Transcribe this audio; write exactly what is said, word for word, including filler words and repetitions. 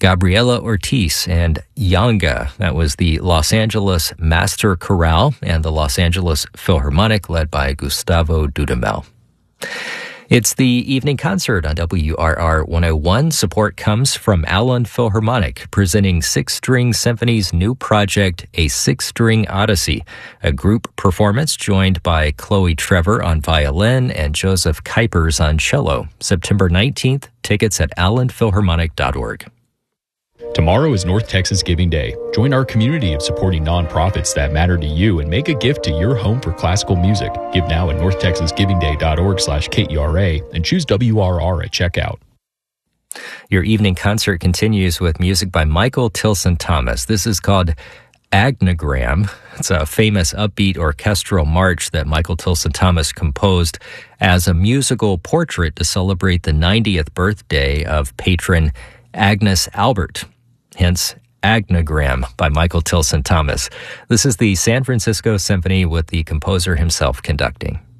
Gabriela Ortiz and Yanga. That was the Los Angeles Master Chorale and the Los Angeles Philharmonic, led by Gustavo Dudamel. It's the evening concert on W R R one oh one. Support comes from Allen Philharmonic, presenting Six String Symphony's new project, A Six String Odyssey, a group performance joined by Chloe Trevor on violin and Joseph Kuipers on cello. September nineteenth, tickets at allen philharmonic dot org. Tomorrow is North Texas Giving Day. Join our community of supporting nonprofits that matter to you and make a gift to your home for classical music. Give now at north texas giving day dot org slash K E R A and choose W R R at checkout. Your evening concert continues with music by Michael Tilson Thomas. This is called Agnogram. It's a famous upbeat orchestral march that Michael Tilson Thomas composed as a musical portrait to celebrate the ninetieth birthday of patron Agnes Albert. Hence, Agnogram by Michael Tilson Thomas. This is the San Francisco Symphony with the composer himself conducting.